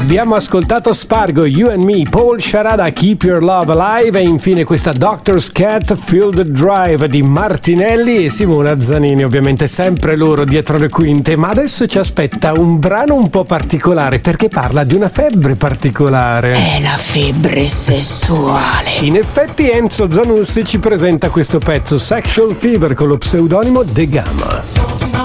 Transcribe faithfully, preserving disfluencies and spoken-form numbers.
Abbiamo ascoltato Spargo, You and Me, Paul Sciarada, Keep Your Love Alive e infine questa Doctor's Cat, Feel the Drive di Martinelli e Simona Zanini, ovviamente sempre loro dietro le quinte. Ma adesso ci aspetta un brano un po' particolare perché parla di una febbre particolare. È la febbre sessuale. In effetti Enzo Zanussi ci presenta questo pezzo, Sexual Fever, con lo pseudonimo De Gamma.